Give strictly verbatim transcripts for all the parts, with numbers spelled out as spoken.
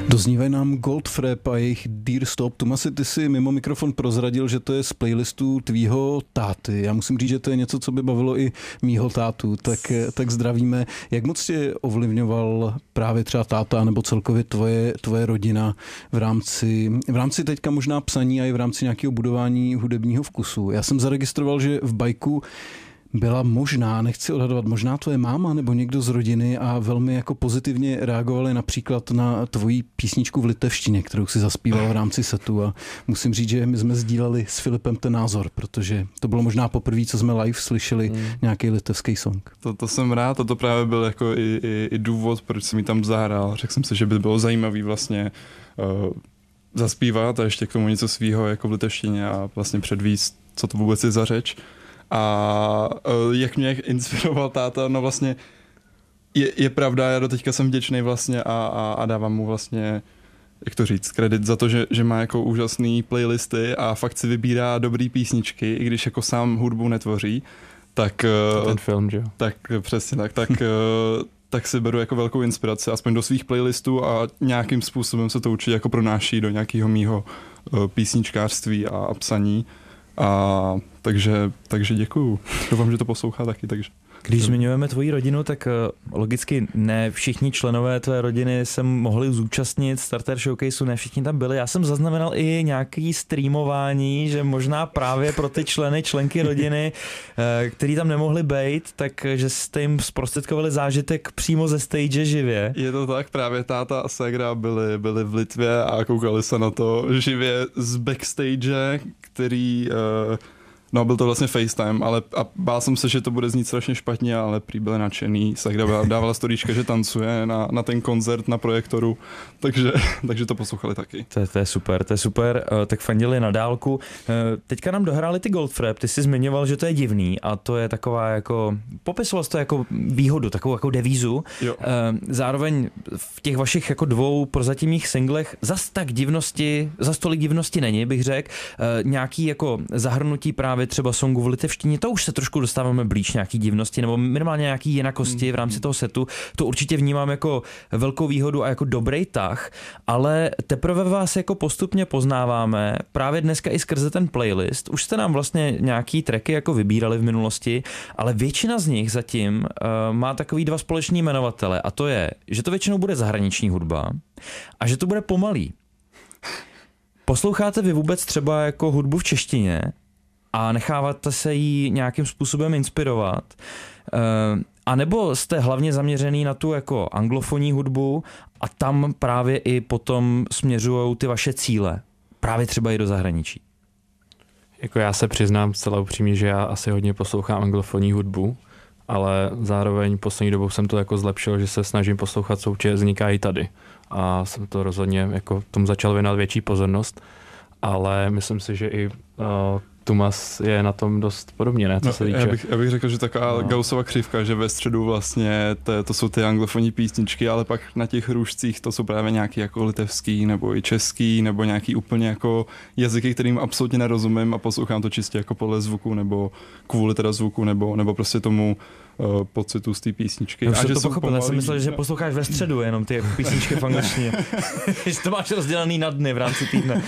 Doznívají nám Goldfrapp a jejich Dear Stop. Tomasi, ty si mimo mikrofon prozradil, že to je z playlistu tvýho táty. Já musím říct, že to je něco, co by bavilo i mýho tátu, tak, tak zdravíme. Jak moc tě ovlivňoval právě třeba táta nebo celkově tvoje, tvoje rodina v rámci, v rámci teďka možná psaní a i v rámci nějakého budování hudebního vkusu? Já jsem zaregistroval, že v bajku byla možná, nechci odhadovat, možná tvoje máma nebo někdo z rodiny a velmi jako pozitivně reagovali například na tvoji písničku v litevštině, kterou si zaspíval v rámci setu, a musím říct, že my jsme sdíleli s Filipem ten názor, protože to bylo možná poprvé, co jsme live slyšeli hmm. nějaký litevský song. To, to jsem rád, to právě byl jako i, i, i důvod, proč jsem mi tam zahrál. Řekl jsem si, že by bylo zajímavý vlastně uh, zaspívat a ještě k tomu něco svýho jako v litevštině a vlastně předvíst, co to vůbec je za řeč. A jak mě inspiroval táta, no vlastně je, je pravda, já do teďka jsem vděčný vlastně a, a, a dávám mu vlastně, jak to říct, kredit za to, že, že má jako úžasný playlisty a fakt si vybírá dobrý písničky, i když jako sám hudbu netvoří, tak... Ten film, že jo? Tak přesně tak, tak, tak si beru jako velkou inspiraci, aspoň do svých playlistů a nějakým způsobem se to určitě jako pronáší do nějakého mýho písničkářství a, a psaní. A takže, takže děkuju. Doufám, že to poslouchá taky. Takže. Když zmiňujeme tvoji rodinu, tak logicky ne všichni členové tvé rodiny se mohli zúčastnit Starter Showcaseu, ne všichni tam byli. Já jsem zaznamenal i nějaký streamování, že možná právě pro ty členy, členky rodiny, který tam nemohli být, takže jste jim zprostředkovali zážitek přímo ze stage živě. Je to tak, právě táta a ségra byli, byli v Litvě a koukali se na to živě z backstage, který... Uh, No, byl to vlastně FaceTime, ale a bál jsem se, že to bude znít strašně špatně, ale prý byli nadšený. Sagra dávala storíčka, že tancuje na, na ten koncert na projektoru, takže, takže to poslouchali taky. To, to je super, to je super, uh, tak fandili na dálku. Uh, teďka nám dohráli ty Goldfrapp, ty jsi zmiňoval, že to je divný a to je taková jako, popisoval jsi to jako výhodu, takovou jako devízu. Uh, zároveň v těch vašich jako dvou prozatímních singlech zas tak divnosti, zas tolik divnosti není, bych řekl. Uh, nějaký jako zahrnutí právě třeba songu v litevštině, to už se trošku dostáváme blíž nějaký divnosti nebo minimálně nějaký jinakosti v rámci toho setu. To určitě vnímám jako velkou výhodu a jako dobrý tah, ale teprve vás jako postupně poznáváme právě dneska i skrze ten playlist. Už jste nám vlastně nějaký tracky jako vybírali v minulosti, ale většina z nich zatím uh, má takový dva společný jmenovatele a to je, že to většinou bude zahraniční hudba a že to bude pomalý. Posloucháte vy vůbec třeba jako hudbu v češtině a necháváte se jí nějakým způsobem inspirovat? A nebo jste hlavně zaměřený na tu jako anglofonní hudbu a tam právě i potom směřujou ty vaše cíle? Právě třeba i do zahraničí. Jako já se přiznám zcela upřímně, že já asi hodně poslouchám anglofonní hudbu, ale zároveň poslední dobou jsem to jako zlepšil, že se snažím poslouchat, co určitě vzniká i tady. A jsem to rozhodně jako tomu začal věnovat větší pozornost, ale myslím si, že i uh, Tumas je na tom dost podobně, ne? Co no, se týče. Já bych, já bych řekl, že taková no. Gaussova křivka, že ve středu vlastně to, to jsou ty anglofonní písničky, ale pak na těch růžcích to jsou právě nějaký jako litevský nebo i český nebo nějaký úplně jako jazyky, kterým absolutně nerozumím a poslouchám to čistě jako podle zvuku nebo kvůli teda zvuku nebo, nebo prostě tomu uh, pocitu z té písničky. A že to pochopil, já jsem myslel, že posloucháš ve středu jenom ty písničky v angličtině. Že to máš rozdělený na dny v rámci týdne.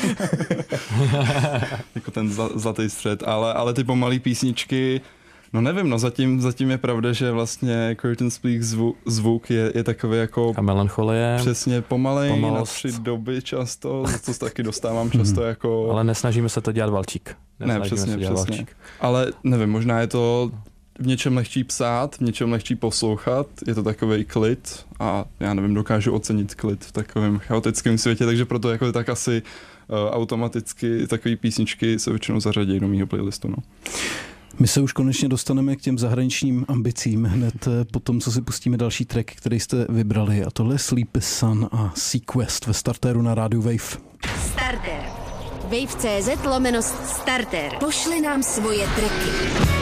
Jako ten zlatý střed, ale, ale ty pomalý písničky, no nevím, no zatím, zatím je pravda, že vlastně Curtain Speak zvuk, zvuk je, je takový jako... A melancholie. Přesně, pomalej, Pomalost. Na tři doby často, to taky dostávám často jako... Ale nesnažíme se to dělat valčík. Ne, přesně, přesně. Valčík. Ale nevím, možná je to v něčem lehčí psát, v něčem lehčí poslouchat, je to takovej klid a já nevím, dokážu ocenit klid v takovém chaotickém světě, takže proto jako tak asi uh, automaticky takové písničky se většinou zařadí do mýho playlistu. No. My se už konečně dostaneme k těm zahraničním ambicím hned po tom, co si pustíme další track, který jste vybrali, a tohle je Sleepy Sun a Sequest ve Starteru na rádiu Wave. Starter. Wave tečka cz lomeno starter. Pošli nám svoje tracky.